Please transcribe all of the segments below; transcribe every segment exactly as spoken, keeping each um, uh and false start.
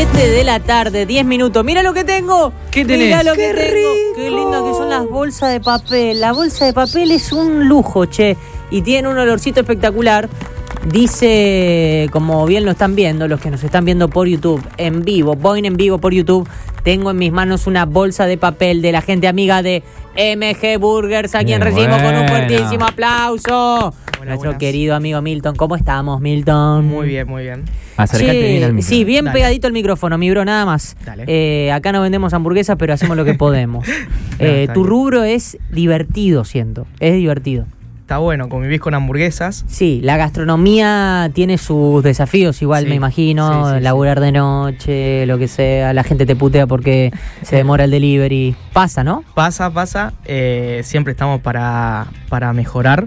siete de la tarde, diez minutos. Mira lo que tengo. ¿Qué tenés? Mira lo ¡Qué que tengo. rico! Qué lindo que son las bolsas de papel. La bolsa de papel es un lujo, che. Y tiene un olorcito espectacular. Dice, como bien lo están viendo, los que nos están viendo por YouTube, en vivo, Boing en vivo por YouTube, tengo en mis manos una bolsa de papel de la gente amiga de M G Burgers, a quien Qué recibimos con un bueno. fuertísimo aplauso. Buenas, Nuestro buenas. querido amigo Milton. ¿Cómo estamos, Milton? Muy bien, muy bien. Acércate Che, bien al micrófono. Sí, bien Dale. pegadito el micrófono, mi bro, nada más. Dale. Eh, acá no vendemos hamburguesas, pero hacemos lo que podemos. Eh, está tu bien. rubro es divertido, siento. Es divertido. Está bueno, convivís con hamburguesas. Sí, la gastronomía tiene sus desafíos, igual Sí, me imagino. sí, sí, laburar de noche, lo que sea. La gente te putea porque se demora el delivery. Pasa, ¿no? Pasa, pasa. eh, siempre estamos para, para mejorar.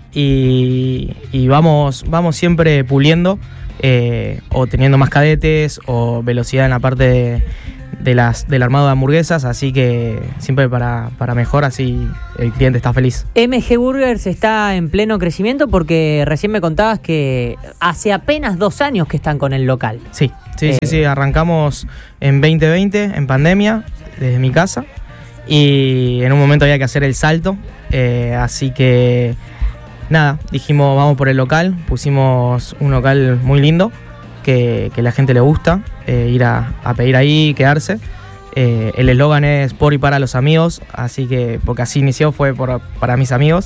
Y, y vamos, vamos siempre puliendo. eh, o teniendo más cadetes. O velocidad en la parte de, de las, del armado de hamburguesas. Así que siempre para, para mejor. Así el cliente está feliz. M G Burgers está en pleno crecimiento porque recién me contabas que hace apenas dos años que están con el local. Sí, sí, Eh. sí, sí. Arrancamos en veinte veinte, en pandemia, desde mi casa. Y en un momento había que hacer el salto. eh, así que, nada, dijimos vamos por el local. Pusimos un local muy lindo, que, que la gente le gusta, eh, ir a, a pedir ahí, quedarse. Eh, el eslogan es por y para los amigos, así que, porque así inició, fue por, para mis amigos.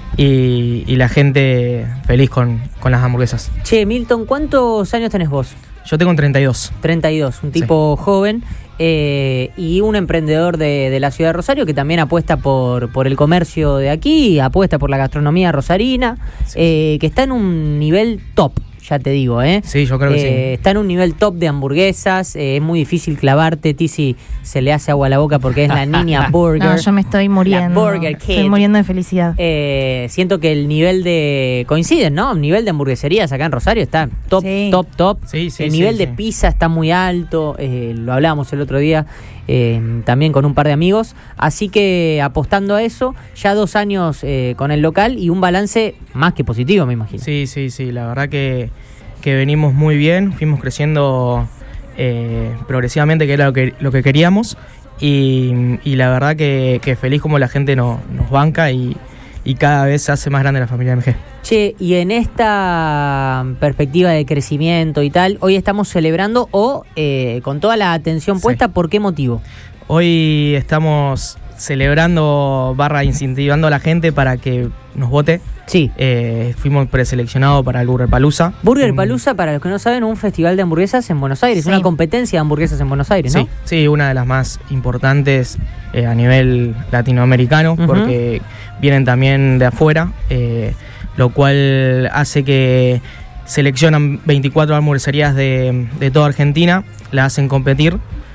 Y, y la gente feliz con, con las hamburguesas. Che, Milton, ¿cuántos años tenés vos? Yo tengo treinta y dos. treinta y dos, un tipo joven eh, y un emprendedor de, de la ciudad de Rosario que también apuesta por, por el comercio de aquí, apuesta por la gastronomía rosarina, Sí. eh, que está en un nivel top, ya te digo, ¿eh? Sí, yo creo que Eh, está en un nivel top de hamburguesas, eh, es muy difícil clavarte, Tizi se le hace agua a la boca porque es la niña burger. No, yo me estoy muriendo. Burger Kid. Estoy muriendo de felicidad. Eh, siento que el nivel de... Coinciden, ¿no? El nivel de hamburgueserías acá en Rosario está top, Sí. top, top. Sí, sí, el sí, nivel sí. de pizza está muy alto. eh, lo hablábamos el otro día eh, también con un par de amigos. Así que apostando a eso, ya dos años eh, con el local y un balance más que positivo, me imagino. Sí, sí, sí, la verdad que, que venimos muy bien, fuimos creciendo eh, progresivamente, que era lo que, lo que queríamos, y, y la verdad que, que feliz como la gente no- nos banca y, y cada vez se hace más grande la familia M G. Che, y en esta perspectiva de crecimiento y tal, hoy estamos celebrando o eh, con toda la atención Sí. puesta, ¿por qué motivo? Hoy estamos celebrando barra incentivando a la gente para que nos vote. Sí. Eh, fuimos preseleccionados para el Burger Palooza. Burger Un- Palooza, para los que no saben, un festival de hamburguesas en Buenos Aires, Sí. una competencia de hamburguesas en Buenos Aires, ¿no? Sí, sí, una de las más importantes eh, a nivel latinoamericano, Ujú. porque vienen también de afuera, eh, lo cual hace que seleccionan veinticuatro hamburgueserías de, de toda Argentina, la hacen competir,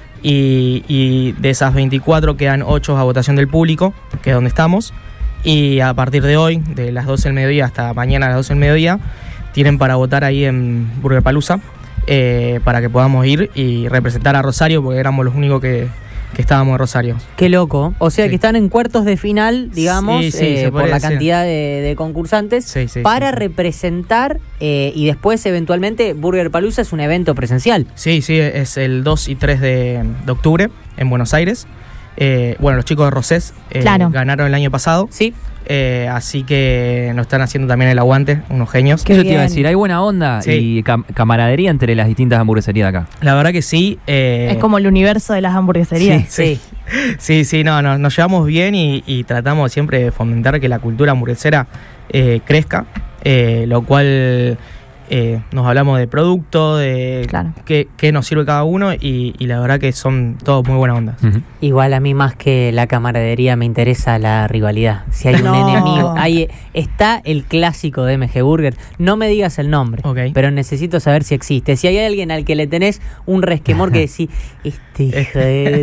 y, y de esas veinticuatro quedan ocho a votación del público, que es donde estamos, y a partir de hoy, de las doce del mediodía hasta mañana a las doce del mediodía, tienen para votar ahí en Burger Palooza. Eh, para que podamos ir y representar a Rosario, porque éramos los únicos que, que estábamos en Rosario. Qué loco. O sea Sí. que están en cuartos de final, digamos, Sí, sí, eh, se por podría la decir. cantidad de, de concursantes, Sí, sí, para sí, sí. representar eh, y después, eventualmente, Burger Palooza es un evento presencial. Sí, sí, es el dos y tres de, de octubre en Buenos Aires. Eh, bueno, los chicos de Rosés eh, Claro. ganaron el año pasado, Sí. eh, así que nos están haciendo también el aguante, unos genios. ¿Qué eso te iba a Bien. decir? ¿Hay buena onda Sí. y cam- camaradería entre las distintas hamburgueserías de acá? La verdad que sí. eh, Es como el universo de las hamburgueserías. Sí. Sí, sí, no, no, nos llevamos bien y, y tratamos siempre de fomentar que la cultura hamburguesera eh, crezca, eh, lo cual eh, nos hablamos de producto, de Claro. qué, qué nos sirve cada uno y, y la verdad que son todos muy buenas ondas. Ujú. Igual a mí más que la camaradería me interesa la rivalidad. Si hay un No. enemigo, ahí está el clásico de M G Burger. No me digas el nombre, Ok. pero necesito saber si existe. Si hay alguien al que le tenés un resquemor que decís, este hijo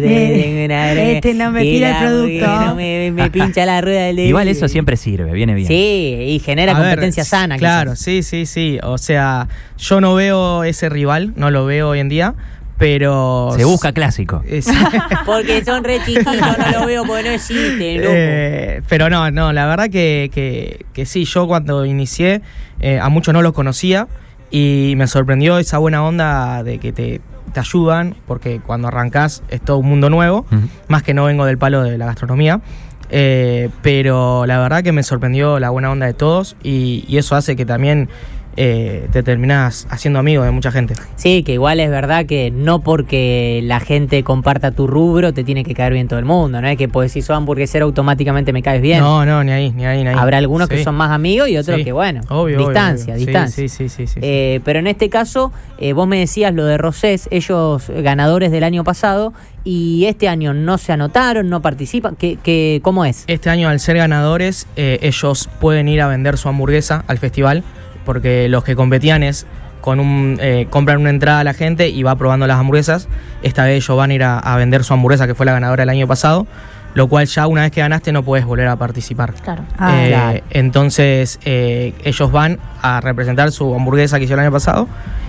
de... Este no me tira el producto. No me, me pincha la rueda del... Igual eso siempre sirve, viene bien. Sí, y genera A ver, competencia sana. Claro, quizás. sí, sí, sí. O sea, yo no veo ese rival, no lo veo hoy en día, pero... Se busca clásico. Es- Porque son re chiquitos, no lo veo porque no existen, loco. Eh, pero no, no, la verdad que, que, que sí, yo cuando inicié eh, a muchos no los conocía y me sorprendió esa buena onda de que te te ayudan, porque cuando arrancás es todo un mundo nuevo, uh-huh. más que no vengo del palo de la gastronomía. Eh, pero la verdad que me sorprendió la buena onda de todos y, y eso hace que también eh, te terminás haciendo amigo de mucha gente. Sí, que igual es verdad que no porque la gente comparta tu rubro te tiene que caer bien todo el mundo, no es que pues si sos hamburguesero automáticamente me caes bien. No, no, ni ahí, ni ahí, ni ahí. Habrá algunos sí. que son más amigos y otros sí. que bueno, obvio, distancia, obvio, obvio. distancia. Sí, sí, sí, sí, sí, eh, sí. Pero en este caso, eh, vos me decías lo de Rosés, ellos ganadores del año pasado y este año no se anotaron, no participan, ¿qué, qué, cómo es? Este año al ser ganadores, eh, ellos pueden ir a vender su hamburguesa al festival, porque los que competían es con un eh, compran una entrada a la gente y va probando las hamburguesas. Esta vez ellos van a ir a, a vender su hamburguesa, que fue la ganadora el año pasado, lo cual ya una vez que ganaste no puedes volver a participar. Claro. Ah, eh, claro. Entonces eh, ellos van a representar su hamburguesa que hicieron el año pasado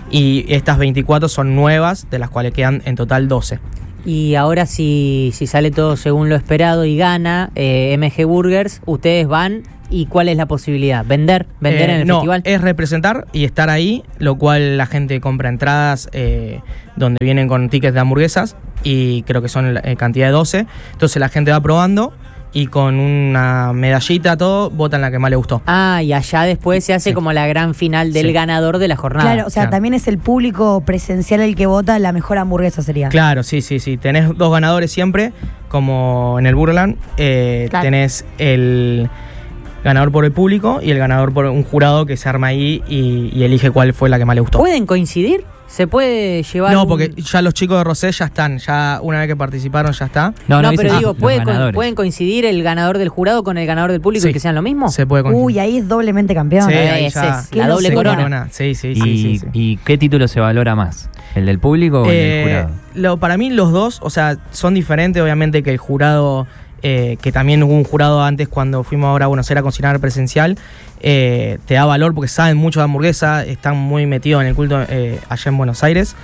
y estas veinticuatro son nuevas, de las cuales quedan en total doce. Y ahora si, si sale todo según lo esperado y gana eh, M G Burgers, ustedes van y ¿cuál es la posibilidad? ¿Vender? ¿Vender eh, en el no, festival? Es representar y estar ahí, lo cual la gente compra entradas eh, donde vienen con tickets de hamburguesas y creo que son eh, cantidad de doce. Entonces la gente va probando y con una medallita, todo, votan la que más le gustó. Ah, y allá después se hace sí. como la gran final del sí. ganador de la jornada. Claro, o sea, Claro. también es el público presencial el que vota la mejor hamburguesa sería. Claro, sí, sí, sí. Tenés dos ganadores siempre, como en el Burgerland. Eh, Claro. Tenés el ganador por el público y el ganador por un jurado que se arma ahí y, y elige cuál fue la que más le gustó. ¿Pueden coincidir? ¿Se puede llevar No, un- porque ya los chicos de Rosé ya están, ya una vez que participaron ya está. No, no, pero dice, digo, ah, ¿puede los co- ganadores. ¿pueden coincidir el ganador del jurado con el ganador del público Sí. y que sean lo mismo? Se puede conseguir. Uy, ahí es doblemente campeón. Sí, Eh, ahí esa ya es la doble se corona. Sí, sí, sí, ¿Y, sí, sí. ¿Y qué título se valora más? ¿El del público o el Eh, del jurado? lo, para mí los dos, o sea, son diferentes, obviamente que el jurado, eh, que también hubo un jurado antes cuando fuimos ahora a Buenos Aires a cocinar presencial, eh, te da valor porque saben mucho de hamburguesa, están muy metidos en el culto eh, allá en Buenos Aires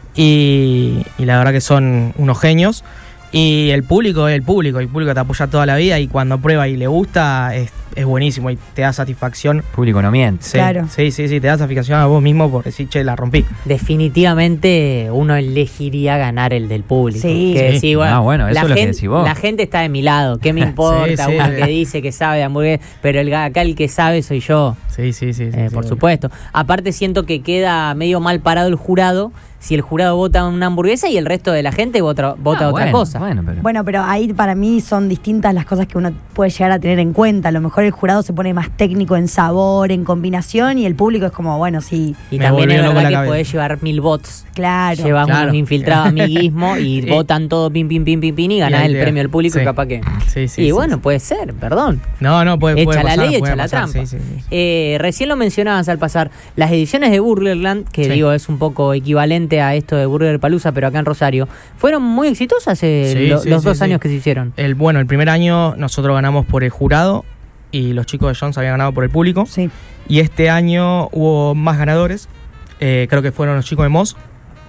y, y la verdad que son unos genios. Y el público es el público, el público te apoya toda la vida y cuando prueba y le gusta es, es buenísimo y te da satisfacción. Público no miente. Sí, Claro. sí, sí, sí, te da satisfacción a vos mismo por decir, che, la rompí. Definitivamente uno elegiría ganar el del público. Sí. Que Sí. sí, bueno, Ah, bueno, eso la es lo que gente, decís vos. La gente está de mi lado, ¿qué me importa? Sí, sí. Uno que dice que sabe de hamburguesa, pero el, acá el que sabe soy yo. Sí, sí, sí. sí, Eh, sí, por obvio. supuesto. Aparte siento que queda medio mal parado el jurado si el jurado vota una hamburguesa y el resto de la gente vota, vota Ah, otra bueno, cosa. Bueno, pero... Bueno, pero ahí para mí son distintas las cosas que uno puede llegar a tener en cuenta. A lo mejor el jurado se pone más técnico en sabor, en combinación, y el público es como, bueno, sí, Y Me también es volvió loco verdad la que cabeza. podés llevar mil bots. claro. Llevas Claro. unos infiltrados amiguismo y Sí. votan todo pin, pin, pin, pin, pin y ganás ahí el te- premio al público sí. y capaz que... Sí, sí, y sí, bueno, sí. puede ser, perdón. No, no, puede, puede Echa la pasar, ley, puede echa la pasar, trampa. sí, sí, sí. Eh, recién lo mencionabas al pasar, las ediciones de Burgerland, que Sí. digo es un poco equivalente a esto de Burger Palooza, pero acá en Rosario, fueron muy exitosas eh, Sí, lo- sí, los sí, dos sí. años que se hicieron. El, bueno, el primer año nosotros ganamos por el jurado y los chicos de Jones habían ganado por el público. Sí. Y este año hubo más ganadores. Eh, creo que fueron los chicos de Moss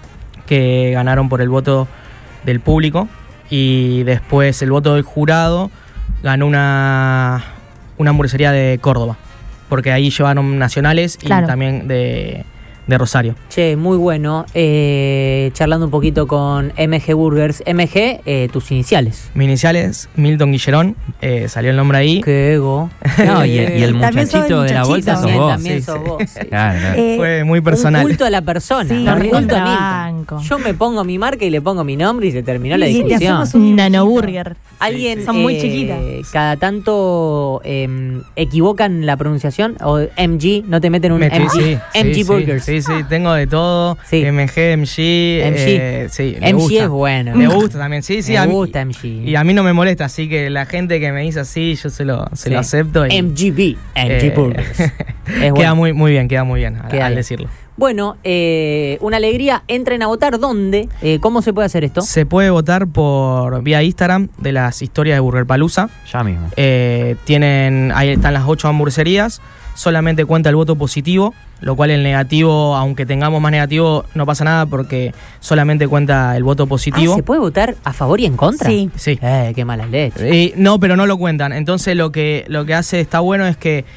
que ganaron por el voto del público. Y después el voto del jurado ganó una, una hamburguesería de Córdoba. Porque ahí llevaron nacionales y Claro. también de, de Rosario. Che, muy bueno. Eh, charlando un poquito con M G Burgers. M G, eh, tus iniciales. Mis iniciales, Milton Guillerón, eh, salió el nombre ahí. Qué ego. No, y, el- y el También sos el muchachito de la muchachito. bolsa sos También, vos. también Sí, sos sí. vos. sí. Claro, claro. Eh, Fue muy personal. Un culto a la persona. Sí, un culto a recontra Milton. banco. Yo me pongo mi marca y le pongo mi nombre y se terminó la Y te discusión. hacemos un nanoburger. Alguien Son muy eh, chiquitas. cada tanto eh, equivocan la pronunciación o M G, no te meten un Me- M G, sí, M G sí, Burgers. Sí, sí, tengo de todo. Sí. M G, M G. M G. eh, sí, me M G gusta. es bueno. Me gusta también, sí, sí. Me a mí- gusta M G. Y a mí no me molesta, así que la gente que me dice así, yo se lo, se Sí. lo acepto. Y, M G B, M G eh, Burgers. Es queda bueno. muy, muy bien, queda muy bien al, Queda al bien. decirlo. Bueno, eh, una alegría. Entren a votar. ¿Dónde? Eh, ¿Cómo se puede hacer esto? Se puede votar por vía Instagram de las historias de Burger Palooza. Ya mismo. Eh, tienen, ahí están las ocho hamburgueserías. Solamente cuenta el voto positivo, lo cual el negativo, aunque tengamos más negativo, no pasa nada porque solamente cuenta el voto positivo. Ah, ¿se puede votar a favor y en contra? Sí. Sí. Eh, qué mala leche. Y no, pero no lo cuentan. Entonces lo que, lo que hace está bueno es que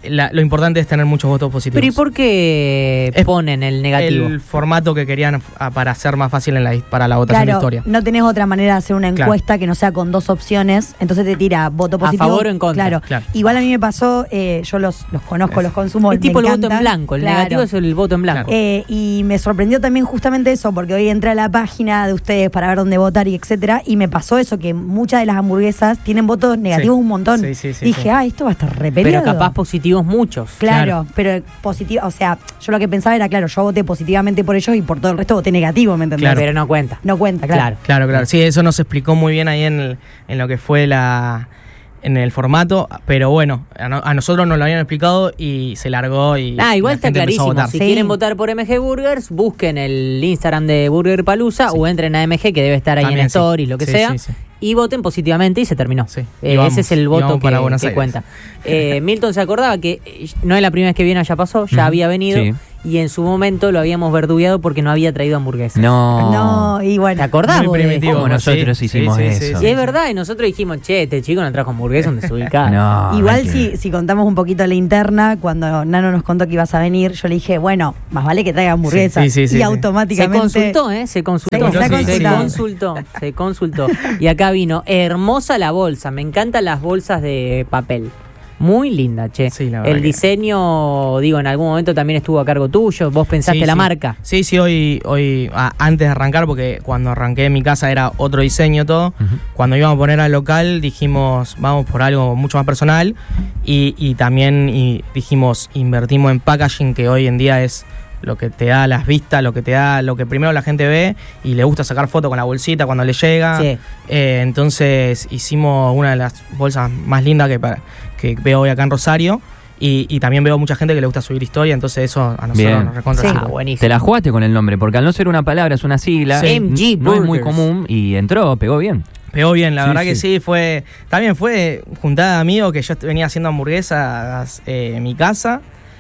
la- lo importante es tener muchos votos positivos. Pero ¿y por qué Es ponen el negativo? El formato que querían ah, para hacer más fácil en la, para la votación Claro, de historia. no tenés otra manera de hacer una Claro. encuesta que no sea con dos opciones, entonces te tira voto ¿A positivo. favor o en contra? Claro. Claro. Igual a mí me pasó, eh, yo los, los conozco, Es- los consumo. Es me tipo el voto en encantan. blanco, el Claro. negativo es el voto en blanco. Eh, y me sorprendió también justamente eso, porque hoy entré a la página de ustedes para ver dónde votar y etcétera, y me pasó eso, que muchas de las hamburguesas tienen votos negativos Sí. un montón. Sí, sí, sí, Dije, sí. ah, esto va a estar re Pero peleado. capaz positivos muchos. Claro, Claro. pero positivo, o sea, yo lo que pensaba era, claro, yo voté positivamente por ellos y por todo el resto voté negativo, ¿me entendés? Claro. Pero no cuenta. No cuenta, claro. Claro. Claro, claro. Sí, eso nos explicó muy bien ahí en, el- en lo que fue la en el formato, pero bueno, a, no- a nosotros nos lo habían explicado y se largó y Ah, igual la está gente empezó a clarísimo. votar. Si Sí. quieren votar por M G Burgers, busquen el Instagram de Burger Palooza Sí. o entren a M G, que debe estar ahí También, en sí. Stories, lo que Sí, sea. sí, sí. Y voten positivamente y se terminó. Sí. Eh, Y vamos, ese es el y voto vamos que, para Buenos que Aires. cuenta. Eh, Milton se acordaba que eh, no es la primera vez que viene, ya pasó, ya Ujú. había venido. Sí. Y en su momento lo habíamos verdugueado porque no había traído hamburguesas. No. No, y bueno. ¿Te acordás Muy vos de primitivo. esto? Como nosotros Sí, hicimos sí, sí, eso. Sí, es verdad, y nosotros dijimos, che, este chico no trajo hamburguesa donde se ubicaba. No, Igual hay que- si, si contamos un poquito la interna, cuando Nano nos contó que ibas a venir, yo le dije, bueno, más vale que traiga hamburguesa. Sí, sí, sí, y sí. Se automáticamente. consultó, ¿eh? Se consultó. Se- se ha Se consultado. consultó, se consultó. Y acá vino, hermosa la bolsa. Me encantan las bolsas de papel. Muy linda, che. Sí, la verdad El que- diseño, digo, en algún momento también estuvo a cargo tuyo. Vos pensaste Sí, la sí. marca. Sí, sí, hoy, hoy a- antes de arrancar, porque cuando arranqué en mi casa era otro diseño todo, Ujú. cuando íbamos a poner al local dijimos, vamos por algo mucho más personal y, y también y dijimos, invertimos en packaging, que hoy en día es lo que te da las vistas, lo que te da, lo que primero la gente ve y le gusta sacar foto con la bolsita cuando le llega. Sí. Eh, entonces hicimos una de las bolsas más lindas que, para, que veo hoy acá en Rosario. Y, y también veo mucha gente que le gusta subir historia, entonces eso a nosotros Bien. nos recontra Sí. sirve. Ah, buenísimo. Te la jugaste con el nombre, porque al no ser una palabra, es una sigla. Sí. n- M G No es muy Burgers. común y entró, pegó bien. Pegó bien, la Sí, verdad sí. que sí, fue. También fue juntada de amigos que yo venía haciendo hamburguesas eh, en mi casa.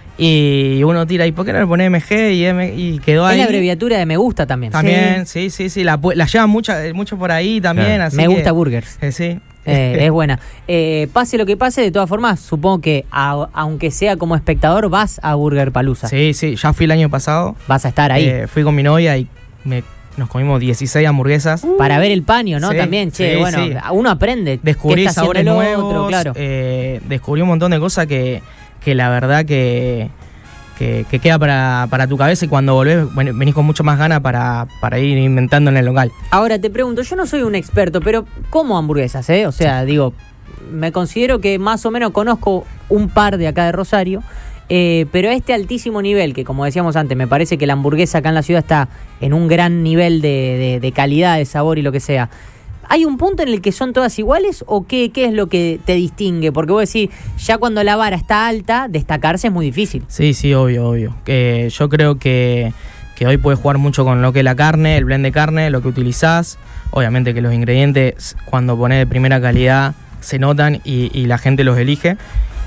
Y uno tira, ¿y por qué no le pone M G? Y, M, y quedó Es ahí. la abreviatura de me gusta también. También, sí, sí, sí. La, pu- la llevan mucha, eh, mucho por ahí también. Claro. Así Me que- gusta Burgers. eh, sí. Eh, es buena. Eh, pase lo que pase, de todas formas, supongo que a- aunque sea como espectador, vas a Burger Palooza. Sí, sí. Ya fui el año pasado. Vas a estar ahí. Eh, fui con mi novia y me, nos comimos dieciséis hamburguesas. Para ver el paño, ¿no? Sí, También, che, sí, bueno, sí. uno aprende. Descubrí qué está haciendo sabores el nuevos. otro, claro. eh, descubrí un montón de cosas que, que la verdad que, que, que queda para, para tu cabeza y cuando volvés bueno, venís con mucho más ganas para, para ir inventando en el local. Ahora te pregunto, yo no soy un experto, pero como hamburguesas, ¿eh? O sea, digo, me considero que más o menos conozco un par de acá de Rosario, eh, pero a este altísimo nivel, que como decíamos antes, me parece que la hamburguesa acá en la ciudad está en un gran nivel de, de- de calidad, de sabor y lo que sea. ¿Hay un punto en el que son todas iguales o qué, qué es lo que te distingue? Porque vos decís, ya cuando la vara está alta, destacarse es muy difícil. Sí, sí, obvio, obvio. Que yo creo que, que hoy puedes jugar mucho con lo que es la carne, el blend de carne, lo que utilizás. Obviamente que los ingredientes, cuando pones de primera calidad, se notan y, y la gente los elige.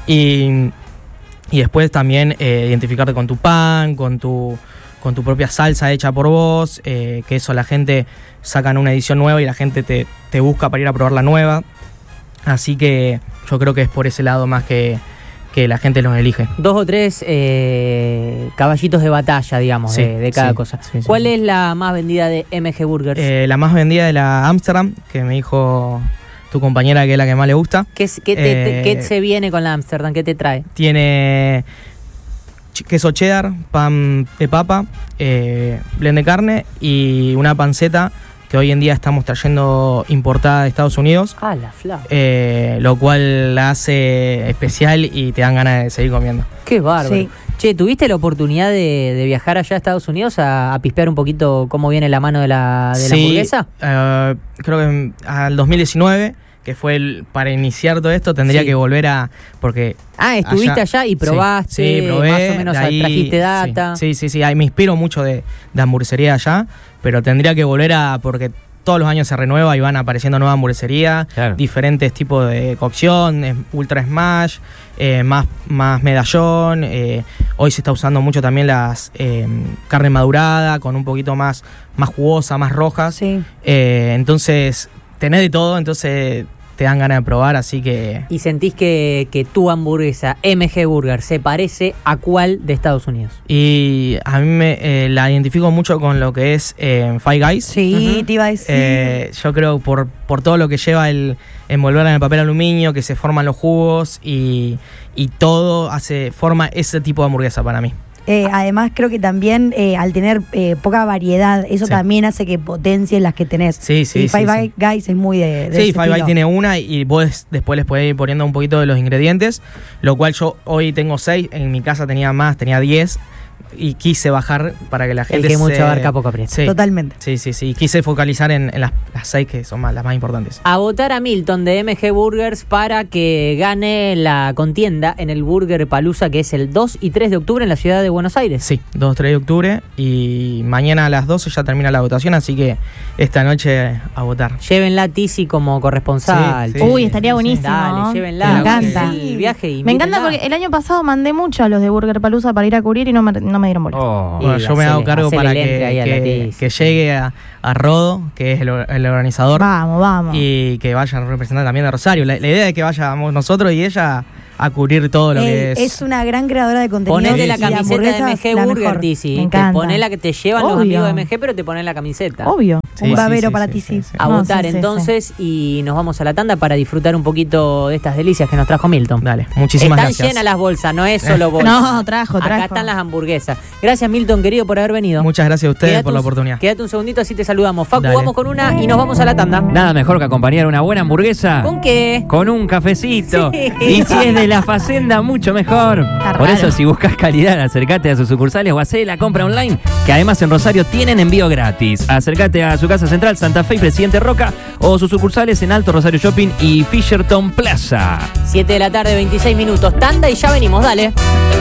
Y, y después también eh, identificarte con tu pan, con tu, con tu propia salsa hecha por vos, eh, que eso la gente sacan una edición nueva y la gente te, te busca para ir a probar la nueva. Así que yo creo que es por ese lado más que, que la gente los elige. Dos o tres eh, caballitos de batalla, digamos, Sí, de, de cada sí, cosa. sí, sí. ¿Cuál es la más vendida de M G Burgers? Eh, la más vendida de la Amsterdam, que me dijo tu compañera que es la que más le gusta. ¿Qué, es- qué te- te- eh, qué se viene con la Amsterdam? ¿Qué te trae? Tiene ch- queso cheddar, pan de papa, eh, blend de carne y una panceta que hoy en día estamos trayendo importada de Estados Unidos, Ah, la fla. eh, lo cual la hace especial y te dan ganas de seguir comiendo. Qué bárbaro. Sí. Che, ¿tuviste la oportunidad de, de viajar allá a Estados Unidos a, a pispear un poquito cómo viene la mano de la, de la Sí, hamburguesa? eh, creo que en- al dos mil diecinueve, que fue el, para iniciar todo esto, tendría Sí. que volver a... porque Ah, estuviste allá, y sí, probaste, sí, probé, más o menos de ahí- trajiste sí, data. Sí, sí, sí, ahí me inspiro mucho de, de hamburguesería allá, pero tendría que volver a... porque todos los años se renueva y van apareciendo nuevas hamburgueserías, Claro. diferentes tipos de cocción, eh, ultra smash, eh, más, más medallón. eh, hoy se está usando mucho también las eh, carne madurada, con un poquito más, más jugosa, más rojas. Sí. Eh, entonces, tenés de todo, entonces te dan ganas de probar, así que... ¿Y sentís que, que tu hamburguesa M G Burger se parece a cuál de Estados Unidos? Y a mí me eh, la identifico mucho con lo que es eh, Five Guys. Sí, Ujú. te iba a decir. Eh, yo creo por, por todo lo que lleva el envolver en el papel aluminio, que se forman los jugos y, y todo hace forma ese tipo de hamburguesa para mí. Eh, además, creo que también eh, al tener eh, poca variedad, eso Sí. también hace que potencies las que tenés. Sí, sí, Y sí, Five sí. Guys es muy de, de Sí, ese Five Guys estilo. tiene una y vos después les podés ir poniendo un poquito de los ingredientes, lo cual yo hoy tengo seis, en mi casa tenía más, tenía diez y quise bajar para que la El gente que mucho se- abarca, poco aprieta. Sí. Totalmente. Sí, sí, sí. Quise focalizar en, en las, las seis que son más, las más importantes. A votar a Milton de M G Burgers para que gane la contienda en el Burger Palooza, que es el dos y tres de octubre en la ciudad de Buenos Aires. Sí, dos tres de octubre y mañana a las doce ya termina la votación, así que esta noche a votar. Llévenla a Tizi como corresponsal. Sí, che. sí. Uy, estaría buenísimo. Dale, llévenla. Me encanta. El viaje y Me encanta invítenla. porque el año pasado mandé mucho a los de Burger Palooza para ir a cubrir y no me, no me dieron bola. Oh. Y Bueno, yo me hacele- hago cargo hacele para el entre ahí que, a la que, Tizi. que llegue a, a Rodo, que es el, or- el organizador, Vamos, vamos. y que vaya representante también de Rosario. La, la idea es que vayamos nosotros y ella a cubrir todo lo Ey, que es. es una gran creadora de contenido. Ponete Sí, la sí. camiseta de M hamburguesas, G la Burger, mejor. Tizi. Me Te encanta. pones la que te llevan los Obvio. amigos de M G, pero te ponen la camiseta. Obvio. Sí, Un sí, babero sí, para sí, ti, sí, sí. sí. A No, votar sí, sí, entonces y nos vamos a la tanda para disfrutar un poquito de estas delicias que nos trajo Milton. Dale, muchísimas Están gracias. llenas las bolsas, no es solo bolsas. No, trajo, trajo. Acá están las hamburguesas. Gracias Milton, querido, por haber venido. Muchas gracias a ustedes Quédate por la un- oportunidad. Quédate un segundito, así te saludamos. Facu, Dale. vamos con una y nos vamos a la tanda. Nada mejor que acompañar una buena hamburguesa ¿Con qué? con un cafecito. Sí. Y si es de la Facenda, mucho mejor. Por raro. eso, si buscas calidad, acércate a sus sucursales o hacé la compra online, que además en Rosario tienen envío gratis. Acércate a su casa central, Santa Fe y Presidente Roca, o sus sucursales en Alto Rosario Shopping y Fisherton Plaza. siete de la tarde, veintiséis minutos. Tanda y ya venimos, dale.